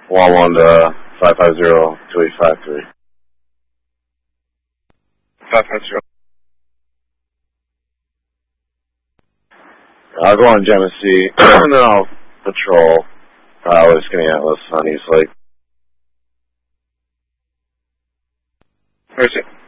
11 to 550-2853. 550. I'll go on Genesee, and then I'll patrol Skinny Atlas on East Lake. Where's it?